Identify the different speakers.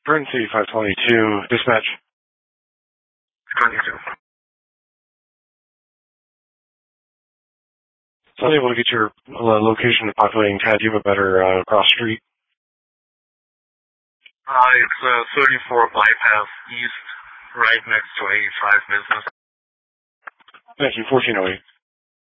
Speaker 1: Emergency 522, dispatch.
Speaker 2: 22.
Speaker 1: So I'm able to get your location of populating CAD. Do you have a better cross street?
Speaker 2: It's 34 Bypass East, right next to 85 Business.
Speaker 1: Thank you, 1408.